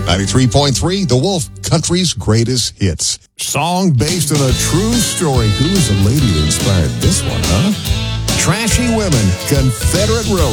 93.3, The Wolf, country's greatest hits. Song based on a true story. Who's the lady that inspired this one, huh? Trashy Women, Confederate Road.